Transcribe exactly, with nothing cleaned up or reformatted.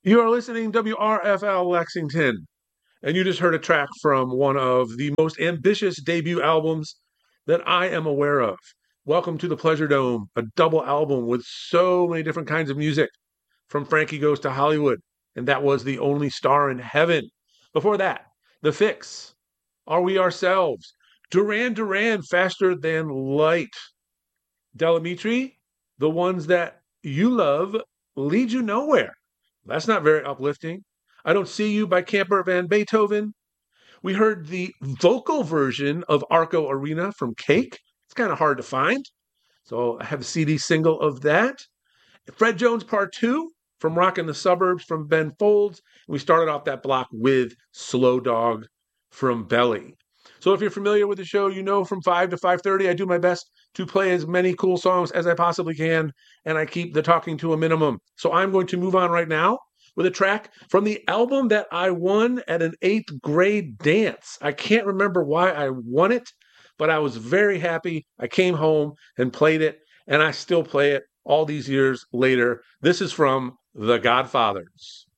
You are listening W R F L Lexington, and you just heard a track from one of the most ambitious debut albums that I am aware of. Welcome to the Pleasure Dome, a double album with so many different kinds of music from Frankie Goes to Hollywood, and that was The Only Star in Heaven. Before that, The Fix, Are We Ourselves, Duran Duran, Faster Than Light, Delamitri, The Ones That You Love Lead You Nowhere. That's not very uplifting. I Don't See You by Camper Van Beethoven. We heard the vocal version of Arco Arena from Cake. It's kind of hard to find. So I have a C D single of that. Fred Jones Part two from Rockin' the Suburbs from Ben Folds. We started off that block with Slow Dog from Belly. So if you're familiar with the show, you know from five to five thirty, I do my best to play as many cool songs as I possibly can, and I keep the talking to a minimum. So I'm going to move on right now with a track from the album that I won at an eighth grade dance. I can't remember why I won it, but I was very happy. I came home and played it, and I still play it all these years later. This is from The Godfathers.